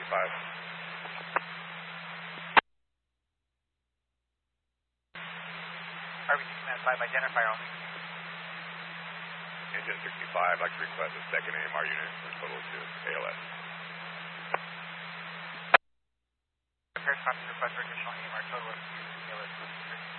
RBC Command 5, identify only. Engine 65, I'd like to request a second AMR unit for total to ALS. Repairs copy request for additional AMR total to ALS.